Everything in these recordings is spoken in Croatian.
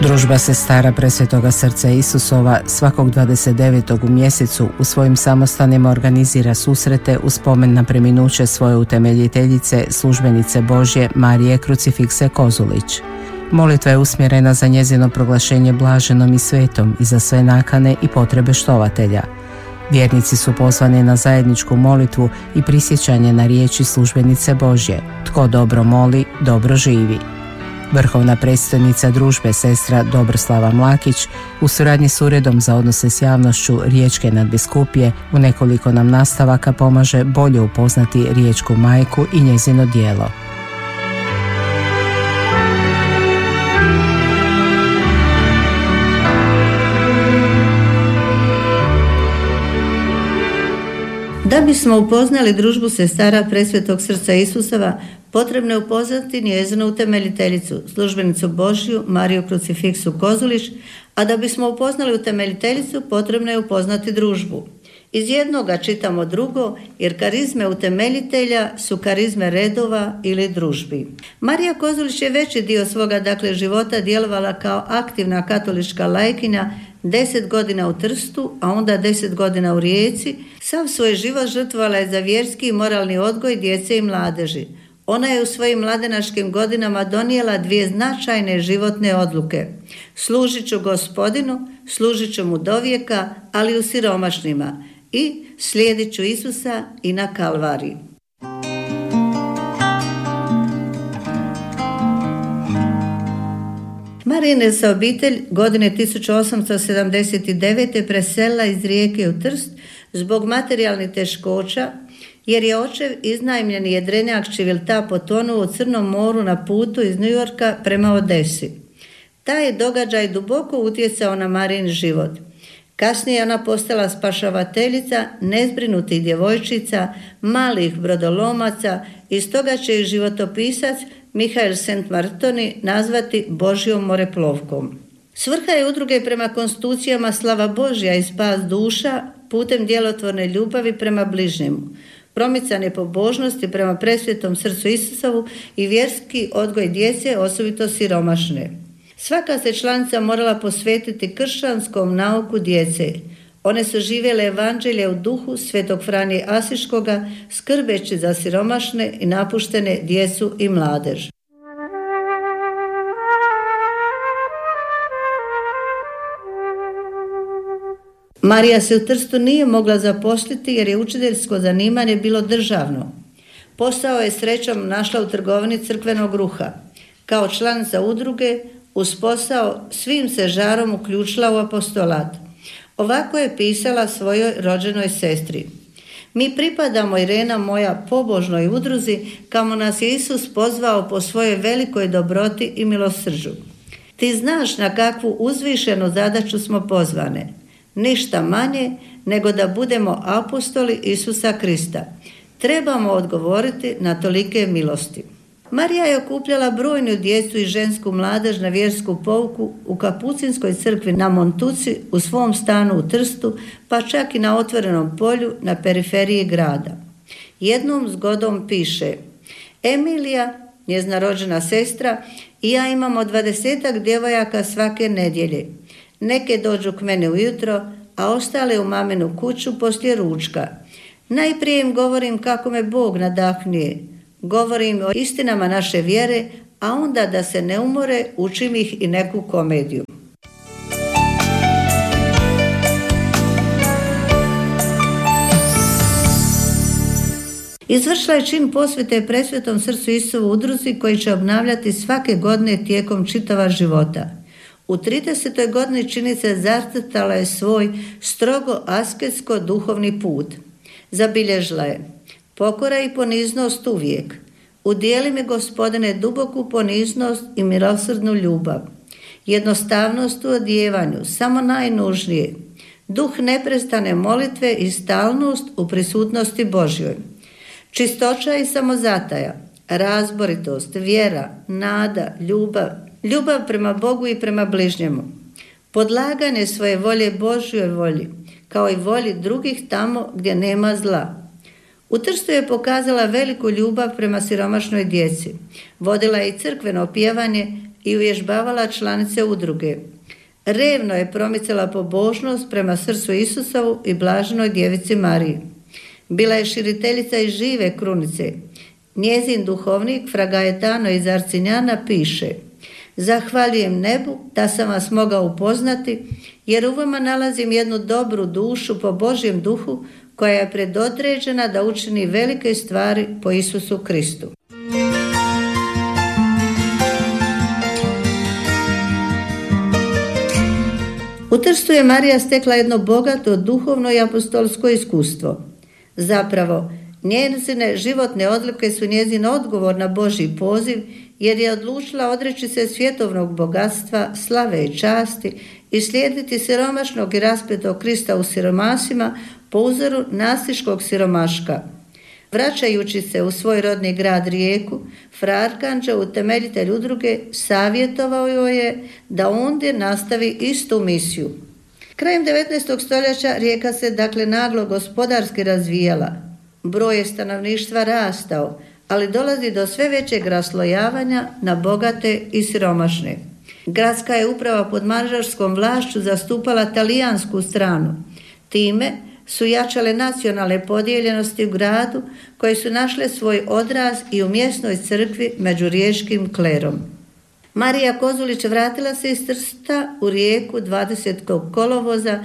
Družba sestara Presvetoga srca Isusova svakog 29. u mjesecu u svojim samostanima organizira susrete u spomen na preminuće svoje utemeljiteljice, službenice Božje Marije Krucifikse Kozulić. Molitva je usmjerena za njezino proglašenje blaženom i svetom i za sve nakane i potrebe štovatelja. Vjernici su pozvani na zajedničku molitvu i prisjećanje na riječi službenice Božje: tko dobro moli, dobro živi. Vrhovna predstojnica družbe sestra Dobroslava Mlakić u suradnji s Uredom za odnose s javnošću Riječke nadbiskupije u nekoliko nam nastavaka pomaže bolje upoznati Riječku majku i njezino djelo. Da bismo upoznali družbu sestara Presvetog srca Isusova, potrebno je upoznati njezinu utemeljiteljicu, službenicu Božju Mariju Krucifiksu Kozulić, a da bismo upoznali utemeljiteljicu, potrebno je upoznati družbu. Iz jednoga čitamo drugo, jer karizme utemeljitelja su karizme redova ili družbi. Marija Kozulić je veći dio svoga života djelovala kao aktivna katolička laikinja, 10 godina u Trstu, a onda 10 godina u Rijeci. Sav svoj život žrtvovala je za vjerski i moralni odgoj djece i mladeži. Ona je u svojim mladenačkim godinama donijela 2 značajne životne odluke. Služit ću Gospodinu, služit ću mu dovijeka, ali u siromašnima, i slijedit ću Isusa i na Kalvariji. Marijina se obitelj godine 1879. preselila iz Rijeke u Trst zbog materijalnih teškoća, jer je očev iznajmljeni jedrenjak Čivilta potonuo u Crnom moru na putu iz New Yorka prema Odesi. Taj je događaj duboko utjecao na Marijin život. Kasnije ona postala spašavateljica nezbrinutih djevojčica, malih brodolomaca, i stoga će i životopisac Mihael St. Martoni nazvati Božjom moreplovkom. Svrha je udruge prema konstitucijama slava Božja i spas duša putem djelotvorne ljubavi prema bližnjemu, promicanje pobožnosti prema Presvetom srcu Isusovu i vjerski odgoj djece, osobito siromašne. Svaka se članica morala posvetiti kršćanskom nauku djece. One su živjele evanđelje u duhu svetog Franje Asiškoga, skrbeći za siromašne i napuštene djecu i mladež. Marija se u Trstu nije mogla zaposliti jer je učiteljsko zanimanje bilo državno. Posao je srećom našla u trgovini crkvenog kruha. Kao članica udruge uz posao svim se žarom uključila u apostolat. Ovako je pisala svojoj rođenoj sestri: mi pripadamo, Irena moja, pobožnoj udruzi, kamo nas je Isus pozvao po svojoj velikoj dobroti i milosrđu. Ti znaš na kakvu uzvišenu zadaću smo pozvane. Ništa manje nego da budemo apostoli Isusa Krista. Trebamo odgovoriti na tolike milosti. Marija je okupljala brojnu djecu i žensku mladež na vjersku pouku u Kapucinskoj crkvi na Montuci, u svom stanu u Trstu, pa čak i na otvorenom polju na periferiji grada. Jednom zgodom piše: Emilija, njezina rođena sestra, i ja imamo 20 djevojaka svake nedjelje. Neke dođu k mene ujutro, a ostale u maminu kuću poslije ručka. Najprije im govorim kako me Bog nadahnuje. Govorim o istinama naše vjere, a onda da se ne umore, učim ih i neku komediju. Izvršila je čin posvete Presvetom srcu Isusovu udruzi koji će obnavljati svake godine tijekom čitava života. U 30. godini činice zacrtala je svoj strogo asketsko duhovni put. Zabilježila je: pokora i poniznost uvijek. Udijeli mi, Gospodine, duboku poniznost i milosrdnu ljubav. Jednostavnost u odjevanju, samo najnužnije. Duh neprestane molitve i stalnost u prisutnosti Božjoj. Čistoća i samozataja, razboritost, vjera, nada, ljubav prema Bogu i prema bližnjemu. Podlaganje svoje volje Božjoj volji, kao i volji drugih tamo gdje nema zla. U Trstu je pokazala veliku ljubav prema siromašnoj djeci. Vodila je i crkveno pjevanje i uvježbavala članice udruge. Revno je promicala pobožnost prema srcu Isusovu i blaženoj djevici Mariji. Bila je širiteljica i žive krunice. Njezin duhovnik Fra Gaetano iz Arcinjana piše: zahvaljujem nebu da sam vas mogao upoznati, jer u vama nalazim jednu dobru dušu po Božjem duhu koja je predodređena da učini velike stvari po Isusu Kristu. U Trstu je Marija stekla jedno bogato duhovno i apostolsko iskustvo. Zapravo, njezine životne odlike su njezin odgovor na Božji poziv, jer je odlučila odreći se svjetovnog bogatstva, slave i časti i slijediti siromašnog i raspetog Krista u siromasima po uzoru nastiškog siromaška. Vraćajući se u svoj rodni grad Rijeku, Fra Arkanđel, utemeljitelj udruge, savjetovao joj je da ondje nastavi istu misiju. Krajem 19. stoljeća Rijeka se dakle naglo gospodarski razvijala. Broj je stanovništva rastao, ali dolazi do sve većeg raslojavanja na bogate i siromašne. Gradska je uprava pod mađarskom vlašću zastupala talijansku stranu. Time su jačale nacionalne podijeljenosti u gradu koje su našle svoj odraz i u mjesnoj crkvi među riječkim klerom. Marija Kozulić vratila se iz Trsta u Rijeku 20. kolovoza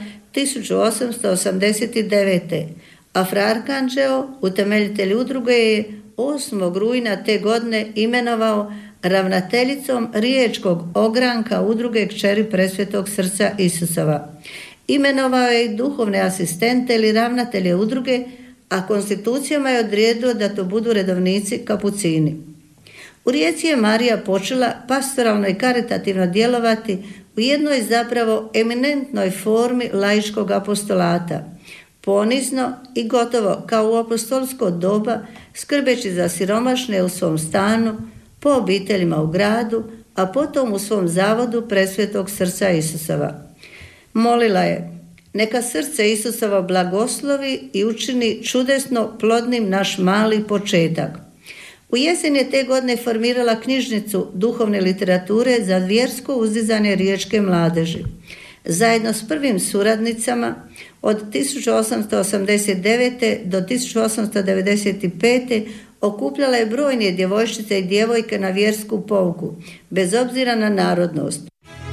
1889. a Fra Arkanđel, utemeljitelj udruge, je 8. rujna te godine imenovao ravnateljicom riječkog ogranka udruge Kćeri Presvetog srca Isusova. Imenovao je i duhovne asistente ili ravnatelje udruge, a konstitucijama je odredio da to budu redovnici kapucini. U Rijeci je Marija počela pastoralno i karitativno djelovati u jednoj zapravo eminentnoj formi laičkog apostolata, ponizno i gotovo kao u apostolsko doba, skrbeći za siromašne u svom stanu, po obiteljima u gradu, a potom u svom zavodu Presvetog srca Isusova. Molila je: neka srce Isusova blagoslovi i učini čudesno plodnim naš mali početak. U jesen je te godine formirala knjižnicu duhovne literature za vjersko uzdizanje riječke mladeži. Zajedno s prvim suradnicama od 1889. do 1895. okupljala je brojne djevojčice i djevojke na vjersku pouku, bez obzira na narodnost.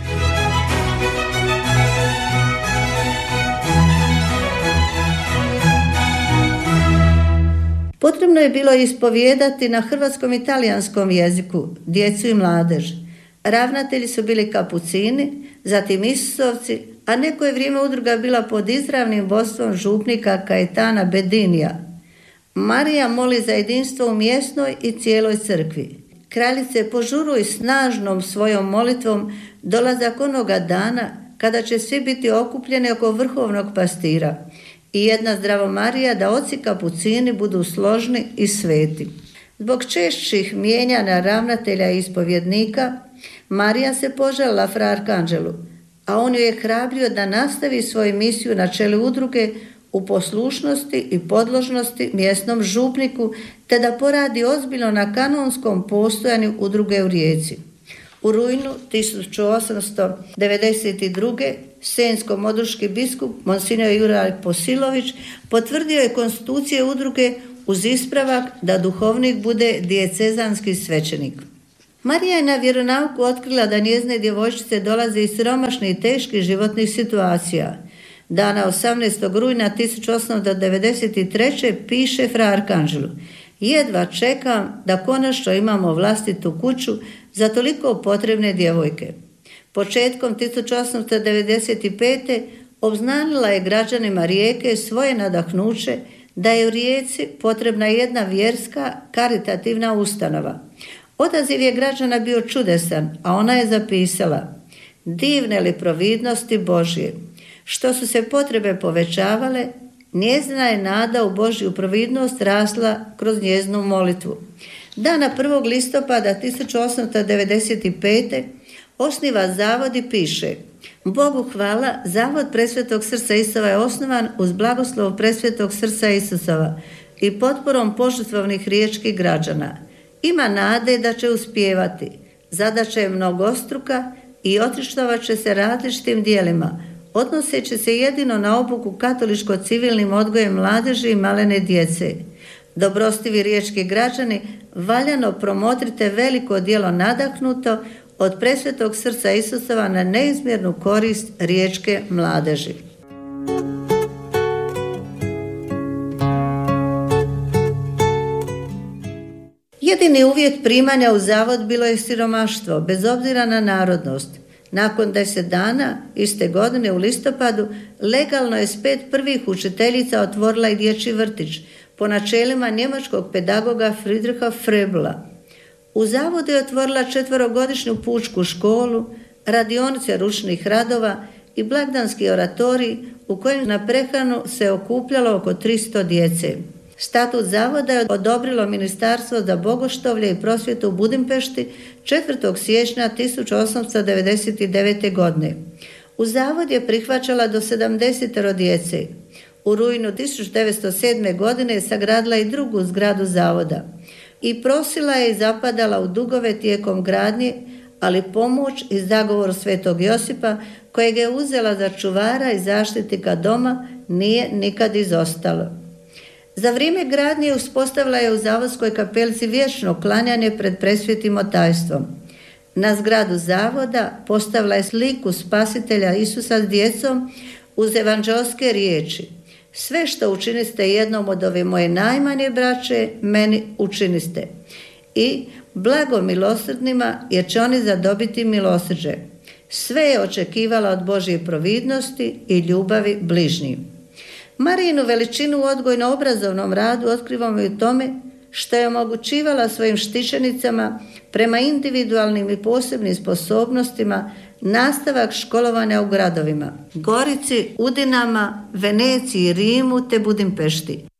Potrebno je bilo ispovijedati na hrvatskom i talijanskom jeziku djecu i mladež. Ravnatelji su bili kapucini, zatim Isusovci, a neko je vrijeme udruga bila pod izravnim vodstvom župnika Kajetana Bedinija. Marija moli za jedinstvo u mjesnoj i cijeloj crkvi. Kraljice, požuruj snažnom svojom molitvom dolazak onoga dana kada će svi biti okupljeni oko vrhovnog pastira i jedna zdravo Marija da oci kapucini budu složni i sveti. Zbog češćih mijenjanja ravnatelja i ispovjednika, Marija se požalila Fra Arkanđelu, a on ju je hrabrio da nastavi svoju misiju na čelu udruge u poslušnosti i podložnosti mjesnom župniku, te da poradi ozbiljno na kanonskom postojanju udruge u Rijeci. U rujnu 1892. senjsko-modruški biskup Monsignor Juraj Posilović potvrdio je konstitucije udruge uz ispravak da duhovnik bude dijecezanski svećenik. Marija je na vjeronauku otkrila da njezine djevojčice dolaze iz siromašnih i teških životnih situacija. Dana 18. rujna 1893. piše Fra Arkanđelu: jedva čekam da konačno imamo vlastitu kuću za toliko potrebne djevojke. Početkom 1895. obznanila je građanima Rijeke svoje nadahnuće da je u Rijeci potrebna jedna vjerska karitativna ustanova. Odaziv je građana bio čudesan, a ona je zapisala: divne li providnosti Božje, što su se potrebe povećavale, njezina je nada u Božju providnost rasla kroz njezinu molitvu. Dana 1. listopada 1895. osniva zavod i piše: Bogu hvala, zavod Presvetog srca Isusova je osnovan uz blagoslov Presvetog srca Isusova i potporom požrtvovnih riječkih građana. Ima nade da će uspijevati, Zadaća je mnogostruka i otištovat će se različitim dijelima, odnoseći se jedino na obuku katoličko-civilnim odgojem mladeži i malene djece. Dobrostivi riječki građani, valjano promotrite veliko djelo nadahnuto od presvetog srca Isusova na neizmjernu korist riječke mladeži. Jedini uvjet primanja u zavod bilo je siromaštvo, bez obzira na narodnost. Nakon 10 dana, iste godine u listopadu, legalno je s 5 prvih učiteljica otvorila i dječji vrtić, po načelima njemačkog pedagoga Friedricha Frebla. U zavodu je otvorila 4-godišnju pučku školu, radionice ručnih radova i blagdanski oratorij u kojem na prehranu se okupljalo oko 300 djece. Statut zavoda je odobrilo Ministarstvo za bogoštovlje i prosvjetu u Budimpešti 4. siječnja 1899. godine. U zavod je prihvaćala do 70 djece. U rujnu 1907. godine je sagradila i drugu zgradu zavoda. I prosila je i zapadala u dugove tijekom gradnje, ali pomoć i zagovor svetog Josipa, kojeg je uzela za čuvara i zaštitnika doma, nije nikad izostalo. Za vrijeme gradnje uspostavila je u zavodskoj kapelici vječno klanjanje pred presvetim otajstvom. Na zgradu zavoda postavila je sliku spasitelja Isusa s djecom uz evanđelske riječi: sve što učiniste jednom od ove moje najmanje braće, meni učiniste. I blago milosrdnima, jer će oni zadobiti milosrđe. Sve je očekivala od Božje providnosti i ljubavi bližnjim. Marijinu veličinu u odgojno-obrazovnom radu otkrivamo i u tome što je omogućivala svojim štićenicama prema individualnim i posebnim sposobnostima nastavak školovanja u gradovima Gorici, Udinama, Veneciji, Rimu te Budimpešti.